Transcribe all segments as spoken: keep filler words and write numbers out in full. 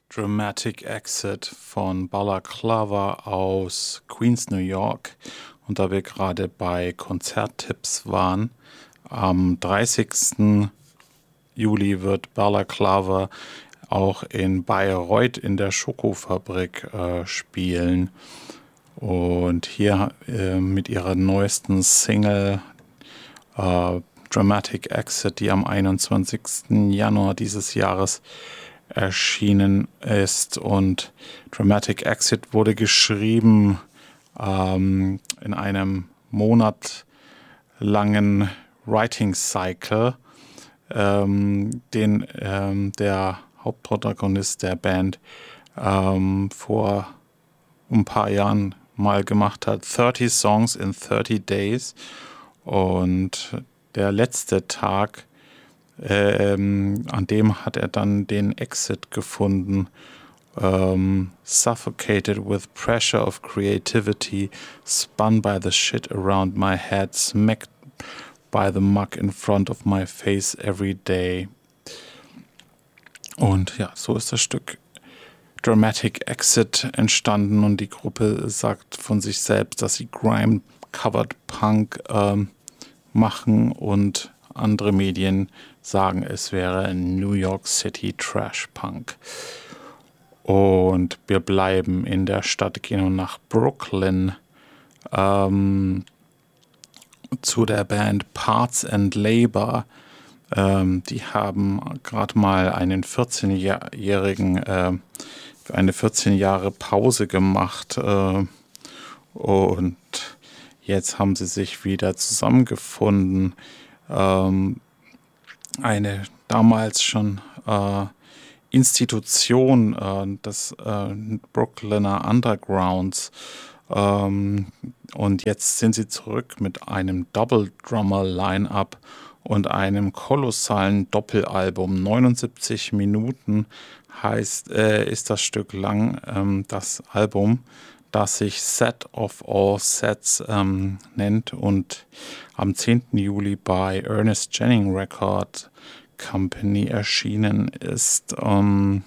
Dramatic Exit von Balaclava aus Queens, New York. Und da wir gerade bei Konzerttipps waren, am dreißigsten Juli wird Balaclava auch in Bayreuth in der Schokofabrik äh, spielen. Und hier äh, mit ihrer neuesten Single äh, Dramatic Exit, die am einundzwanzigsten Januar dieses Jahres erschienen ist. Und Dramatic Exit wurde geschrieben ähm, in einem monatlangen Writing Cycle, ähm, den ähm, der Hauptprotagonist der Band ähm, vor ein paar Jahren mal gemacht hat. thirty Songs in thirty Days. Und der letzte Tag, ähm, an dem hat er dann den Exit gefunden. Um, suffocated with pressure of creativity, spun by the shit around my head, smacked by the muck in front of my face every day. Und ja, so ist das Stück Dramatic Exit entstanden und die Gruppe sagt von sich selbst, dass sie Grime-Covered Punk ähm, machen und andere Medien sagen, es wäre New York City Trash Punk. Und wir bleiben in der Stadt, gehen nach Brooklyn ähm, zu der Band Parts and Labor. Ähm, die haben gerade mal einen vierzehnjährigen, äh, eine vierzehn Jahre Pause gemacht äh, und jetzt haben sie sich wieder zusammengefunden. Ähm, eine damals schon äh, Institution äh, des äh, Brooklyner Undergrounds. Ähm, und jetzt sind sie zurück mit einem Double-Drummer-Line-Up und einem kolossalen Doppelalbum. neunundsiebzig Minuten heißt, äh, ist das Stück lang, ähm, das Album, das sich Set of All Sets ähm, nennt und am zehnten Juli bei Ernest Jennings Record Company erschienen ist. Ähm,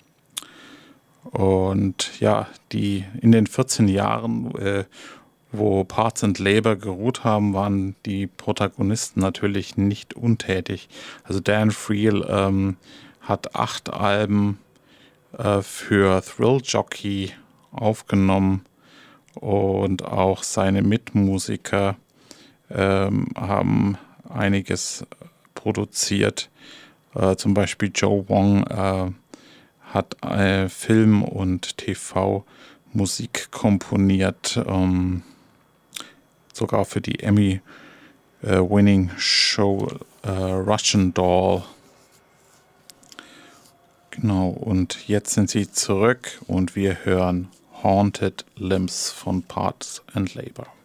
und ja, die in den vierzehn Jahren, äh, wo Parts and Labor geruht haben, waren die Protagonisten natürlich nicht untätig. Also Dan Friel ähm, hat acht Alben äh, für Thrill Jockey aufgenommen und auch seine Mitmusiker ähm, haben einiges produziert. Äh, zum Beispiel Joe Wong äh, hat äh, Film- und T V-Musik komponiert, ähm, sogar für die Emmy-Winning äh, Show äh, Russian Doll. Genau, und jetzt sind sie zurück und wir hören Haunted Limbs von Parts and Labor.